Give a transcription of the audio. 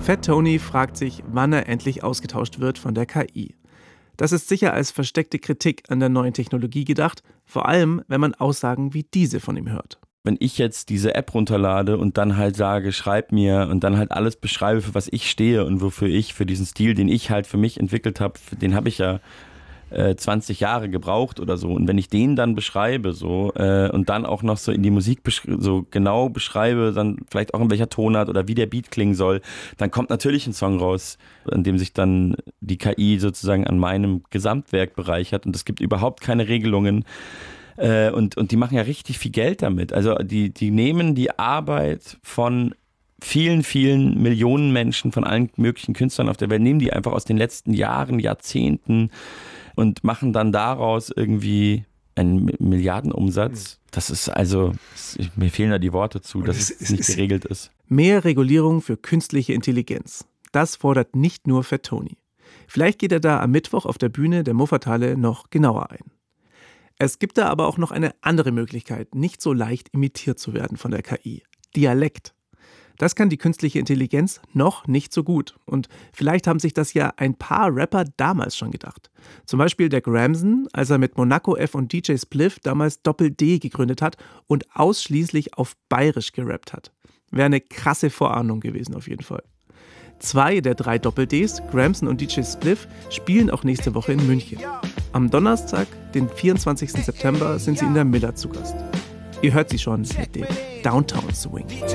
Fat Tony fragt sich, wann er endlich ausgetauscht wird von der KI. Das ist sicher als versteckte Kritik an der neuen Technologie gedacht, vor allem, wenn man Aussagen wie diese von ihm hört. Wenn ich jetzt diese App runterlade und dann halt sage, schreib mir und dann halt alles beschreibe, für was ich stehe und wofür ich, für diesen Stil, den ich halt für mich entwickelt habe, den habe ich ja 20 Jahre gebraucht oder so. Und wenn ich den dann beschreibe so und dann auch noch so in die Musik so genau beschreibe, dann vielleicht auch in welcher Tonart oder wie der Beat klingen soll, dann kommt natürlich ein Song raus, an dem sich dann die KI sozusagen an meinem Gesamtwerk bereichert. Und es gibt überhaupt keine Regelungen. Und die machen ja richtig viel Geld damit. Also die nehmen die Arbeit von vielen, vielen Millionen Menschen, von allen möglichen Künstlern auf der Welt, nehmen die einfach aus den letzten Jahren, Jahrzehnten und machen dann daraus irgendwie einen Milliardenumsatz. Das ist also, mir fehlen da die Worte zu, dass es nicht geregelt ist. Mehr Regulierung für künstliche Intelligenz. Das fordert nicht nur Fat Tony. Vielleicht geht er da am Mittwoch auf der Bühne der Muffathalle noch genauer ein. Es gibt da aber auch noch eine andere Möglichkeit, nicht so leicht imitiert zu werden von der KI. Dialekt. Das kann die künstliche Intelligenz noch nicht so gut. Und vielleicht haben sich das ja ein paar Rapper damals schon gedacht. Zum Beispiel der Gramson, als er mit Monaco F und DJ Spliff damals Doppel-D gegründet hat und ausschließlich auf Bayerisch gerappt hat. Wäre eine krasse Vorahnung gewesen auf jeden Fall. 2 der 3 Doppel-Ds, Gramson und DJ Spliff, spielen auch nächste Woche in München. Am Donnerstag, den 24. September, sind sie in der Miller zu Gast. Ihr hört sie schon mit dem Downtown Swing.